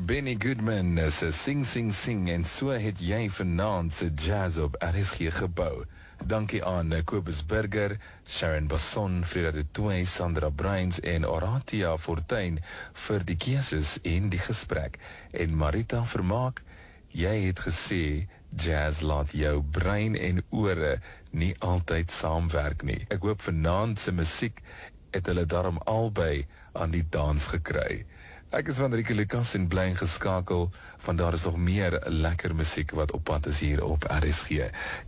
Benny Goodman se Sing Sing Sing en so het jy vanaand se jazz op RSG gebou. Dankie aan Kobus Burger, Sharon Basson, Frida de Tooy, Sandra Bruins en Oratia Fortuin vir die keuses en die gesprek. En Marita Vermaak, jy het gesê jazz laat jou brein en ore nie altyd saamwerk nie. Ek hoop vanaand se musiek het hulle daarom albei aan die dans gekry. Ek is van Rieke Lucas en bly geskakel, want daar is nog meer lekker musiek wat op pad is hier op RSG.